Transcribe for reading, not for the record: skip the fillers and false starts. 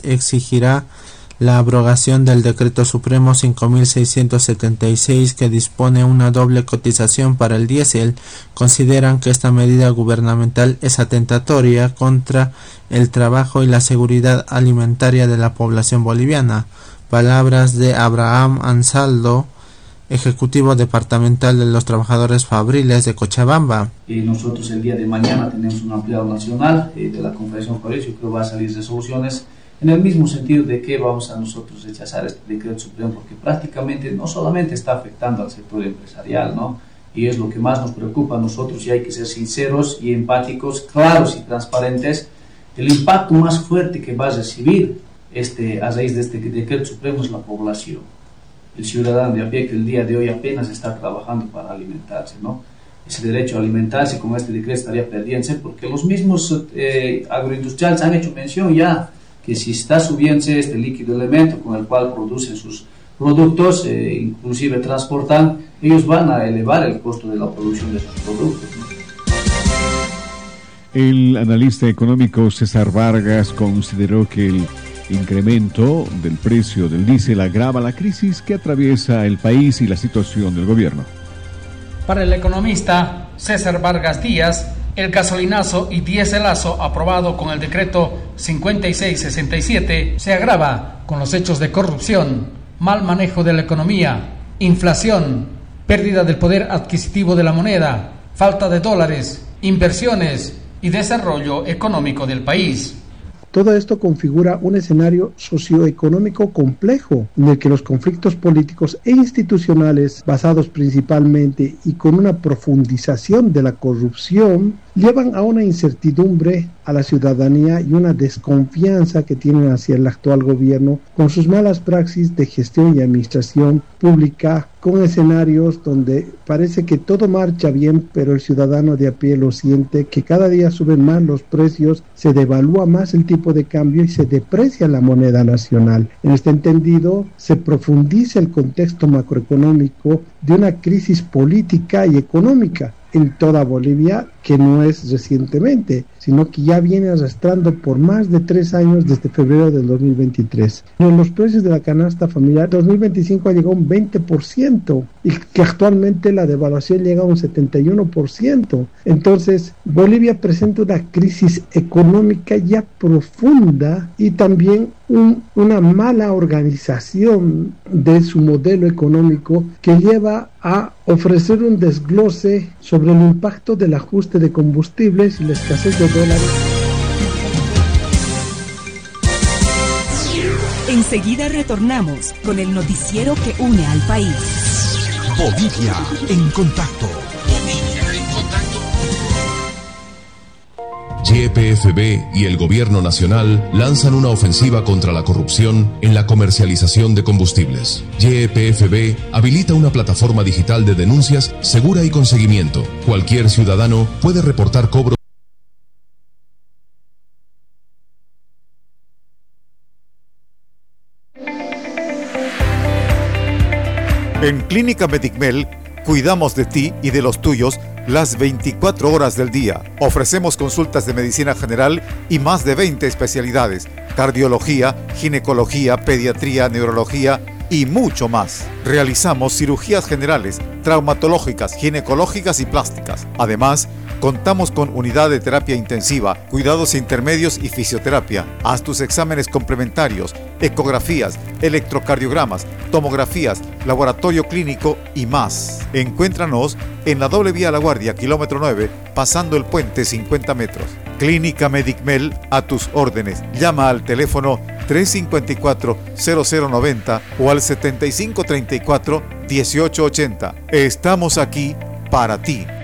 exigirá la abrogación del Decreto Supremo 5.676 que dispone una doble cotización para el diésel. Consideran que esta medida gubernamental es atentatoria contra el trabajo y la seguridad alimentaria de la población boliviana. Palabras de Abraham Ansaldo, ejecutivo departamental de los trabajadores fabriles de Cochabamba. Nosotros el día de mañana tenemos un ampliado nacional de la Confederación Fabril. Yo creo que va a salir resoluciones en el mismo sentido de que vamos a nosotros rechazar este decreto supremo, porque prácticamente no solamente está afectando al sector empresarial, ¿no? Y es lo que más nos preocupa a nosotros, y hay que ser sinceros y empáticos, claros y transparentes. El impacto más fuerte que va a recibir a raíz de este decreto supremo es la población, el ciudadano de a pie, que el día de hoy apenas está trabajando para alimentarse, ¿no? Ese derecho a alimentarse con este decreto estaría perdiéndose, porque los mismos agroindustriales han hecho mención ya que si está subiéndose este líquido elemento con el cual producen sus productos, inclusive transportan, ellos van a elevar el costo de la producción de sus productos, ¿no? El analista económico César Vargas consideró que el incremento del precio del diésel agrava la crisis que atraviesa el país y la situación del gobierno. Para el economista César Vargas Díaz, el gasolinazo y diéselazo aprobado con el decreto 5667 se agrava con los hechos de corrupción, mal manejo de la economía, inflación, pérdida del poder adquisitivo de la moneda, falta de dólares, inversiones y desarrollo económico del país. Todo esto configura un escenario socioeconómico complejo en el que los conflictos políticos e institucionales, basados principalmente y con una profundización de la corrupción, llevan a una incertidumbre a la ciudadanía y una desconfianza que tienen hacia el actual gobierno con sus malas praxis de gestión y administración pública, con escenarios donde parece que todo marcha bien, pero el ciudadano de a pie lo siente, que cada día suben más los precios, se devalúa más el tipo de cambio y se deprecia la moneda nacional. En este entendido, se profundiza el contexto macroeconómico de una crisis política y económica en toda Bolivia, que no es recientemente, sino que ya viene arrastrando por más de 3 años desde febrero del 2023. En los precios de la canasta familiar, 2025 ha llegado a un 20% y que actualmente la devaluación llega a un 71%. Entonces, Bolivia presenta una crisis económica ya profunda y también una mala organización de su modelo económico que lleva a ofrecer un desglose sobre el impacto del ajuste de combustibles y la escasez de dólares. Enseguida retornamos con el noticiero que une al país. Bolivia en contacto. YPFB y el Gobierno Nacional lanzan una ofensiva contra la corrupción en la comercialización de combustibles. YPFB habilita una plataforma digital de denuncias segura y con seguimiento. Cualquier ciudadano puede reportar cobros. En Clínica Medicmel cuidamos de ti y de los tuyos las 24 horas del día. Ofrecemos consultas de medicina general y más de 20 especialidades: cardiología, ginecología, pediatría, neurología y mucho más. Realizamos cirugías generales, traumatológicas, ginecológicas y plásticas. Además, contamos con unidad de terapia intensiva, cuidados intermedios y fisioterapia. Haz tus exámenes complementarios, ecografías, electrocardiogramas, tomografías, laboratorio clínico y más. Encuéntranos en la doble vía La Guardia, kilómetro 9, pasando el puente 50 metros. Clínica Medicmel, a tus órdenes. Llama al teléfono 354-0090 o al 7534-1880. Estamos aquí para ti.